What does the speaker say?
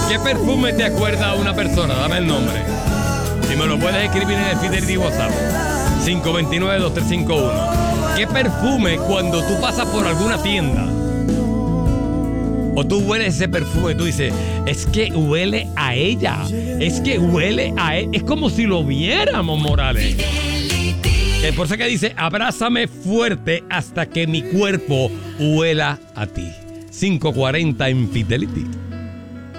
¿Qué perfume te acuerda a una persona? Dame el nombre. Y me lo puedes escribir en el Fidelity WhatsApp. 529-2351. ¿Qué perfume cuando tú pasas por alguna tienda o tú hueles ese perfume, tú dices, es que huele a ella, es que huele a él, es como si lo viéramos, Morales? Por eso que dice, abrázame fuerte hasta que mi cuerpo huela a ti. 5:40 en Fidelity.